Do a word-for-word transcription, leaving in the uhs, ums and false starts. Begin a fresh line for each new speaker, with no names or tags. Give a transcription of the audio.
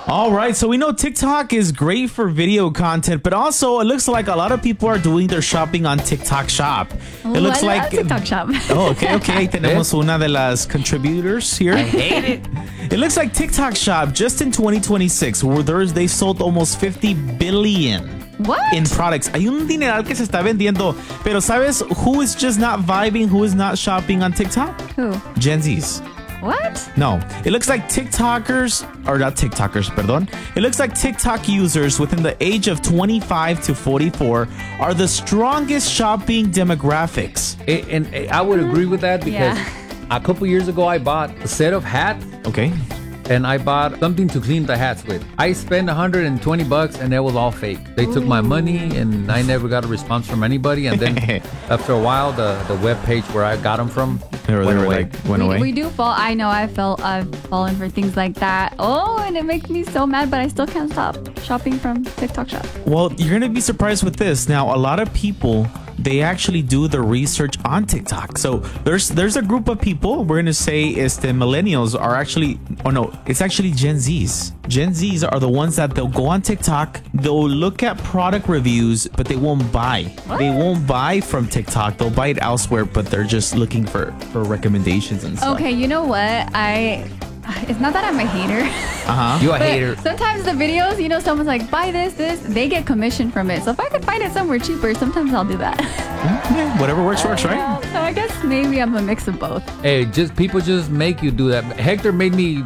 All right, so we know TikTok is great for video content, but also it looks like a lot of people are doing their shopping on TikTok Shop.
Ooh,
It looks
I
like
love TikTok Shop.
Oh, okay, okay. Tenemos una de las contributors here.
I hate it.
It looks like TikTok Shop just in twenty twenty-six, where there's, they sold almost fifty billion
What?
in products. Hay un dineral que se está vendiendo, pero ¿sabes who is just not vibing, who is not shopping on TikTok?
Who?
Gen Zs.
What?
No, it looks like TikTokers, or not TikTokers, pardon. It looks like TikTok users within the age of twenty-five to forty-four are the strongest shopping demographics.
And, and I would agree with that because
Yeah.
a couple years ago I bought a set of hats
Okay.
and I bought something to clean the hats with. I spent one hundred twenty bucks and it was all fake. They took my money and I never got a response from anybody. And then after a while, the, the web page where I got them from
They were, they
went
were
away.
like, went
we,
away.
we do fall. I know I felt I've fallen for things like that. Oh, and it makes me so mad, but I still can't stop shopping from TikTok Shop.
Well, you're going to be surprised with this. Now, a lot of people, they actually do the research on TikTok. So there's there's a group of people, we're going to say is the millennials are actually, oh no, it's actually Gen Zs. Gen Zs are the ones that they'll go on TikTok, they'll look at product reviews, but they won't buy.
What?
They won't buy from TikTok. They'll buy it elsewhere, but they're just looking for, for recommendations and stuff.
Okay, you know what? I. It's not that I'm a hater.
Uh-huh.
You a
But
hater.
sometimes the videos, you know, someone's like, buy this, this, they get commission from it. So if I could find it somewhere cheaper, sometimes I'll do that.
Yeah, whatever works, works, right?
So I guess maybe I'm a mix of both.
Hey, just people just make you do that. Hector made me